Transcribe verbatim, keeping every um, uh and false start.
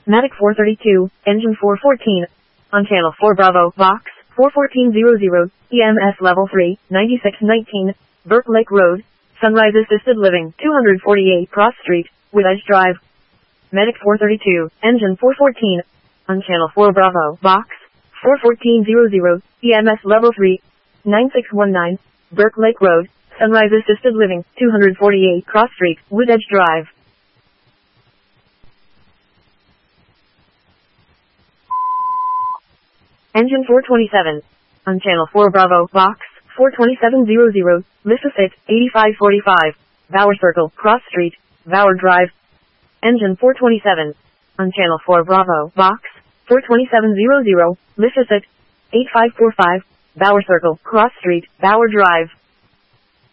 Matic four thirty-two, engine four fourteen. On channel four Bravo, Vox, four fourteen hundred, E M S level three, ninety-six nineteen, Burke Lake Road, Sunrise Assisted Living, two forty-eight Cross Street, Woodedge Drive. Medic four thirty-two, engine four fourteen. On channel four Bravo, Vox, four fourteen hundred, E M S level three, ninety-six nineteen, Burke Lake Road, Sunrise Assisted Living, two forty-eight Cross Street, Woodedge Drive. Engine four twenty-seven. On channel four Bravo, Vox, four twenty-seven hundred, Mississippi, eighty-five forty-five, Bower Circle, Cross Street, Bower Drive. Engine four twenty-seven. On channel four Bravo, Vox, four twenty-seven hundred, Mississippi, eighty-five forty-five, Bower Circle, Cross Street, Bower Drive.